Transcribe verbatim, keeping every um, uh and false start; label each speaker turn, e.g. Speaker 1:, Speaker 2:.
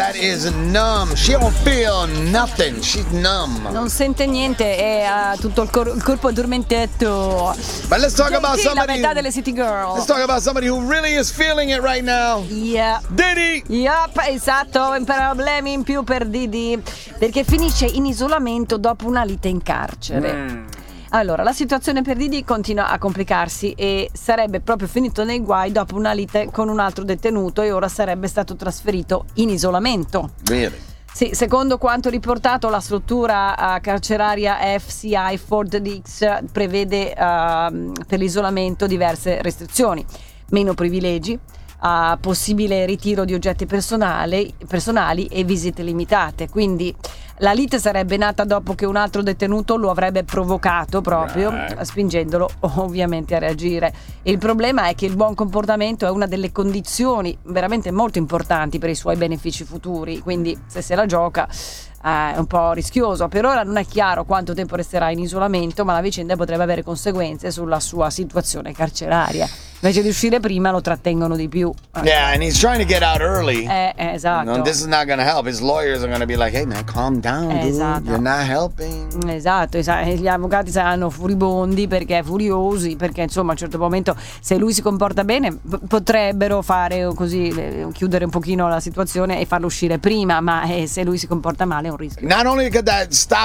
Speaker 1: that is numb. She don't feel nothing. She's numb.
Speaker 2: Non sente niente e ha tutto il, cor- il corpo addormentato.
Speaker 1: But let's talk about
Speaker 2: J T, la
Speaker 1: somebody.
Speaker 2: metà delle City Girl.
Speaker 1: Let's talk about somebody who really is feeling it right now.
Speaker 2: Yeah.
Speaker 1: Diddy.
Speaker 2: Yup, esatto, problemi in più per Diddy, perché finisce in isolamento dopo una lite in carcere. Mm. Allora, la situazione per Diddy continua a complicarsi e sarebbe proprio finito nei guai dopo una lite con un altro detenuto e ora sarebbe stato trasferito in isolamento.
Speaker 1: Really?
Speaker 2: Sì, secondo quanto riportato, la struttura uh, carceraria F C I Fort Dix prevede uh, per l'isolamento diverse restrizioni, meno privilegi, uh, possibile ritiro di oggetti personali, personali e visite limitate. Quindi la lite sarebbe nata dopo che un altro detenuto lo avrebbe provocato proprio, right, spingendolo ovviamente a reagire. Il problema è che il buon comportamento è una delle condizioni veramente molto importanti per i suoi benefici futuri, quindi se se la gioca eh, è un po' rischioso. Per ora non è chiaro quanto tempo resterà in isolamento, ma la vicenda potrebbe avere conseguenze sulla sua situazione carceraria. Invece di uscire prima lo trattengono di più.
Speaker 1: Yeah, and he's trying to get out early.
Speaker 2: Eh, eh, esatto.
Speaker 1: No, this is not going to help. His lawyers are going to be like, hey man, calm down,
Speaker 2: eh,
Speaker 1: dude.
Speaker 2: Esatto.
Speaker 1: You're not helping.
Speaker 2: Esatto, gli avvocati saranno furibondi perché furiosi, perché insomma a un certo momento se lui si comporta bene p- potrebbero fare così, chiudere un pochino la situazione e farlo uscire prima, ma eh, se lui si comporta male è un rischio.
Speaker 1: Not only could that stop